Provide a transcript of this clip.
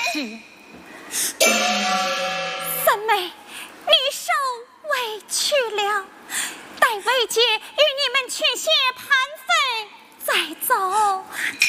姐， 三妹，你受委屈了，待魏姐与你们去谢盘费再走。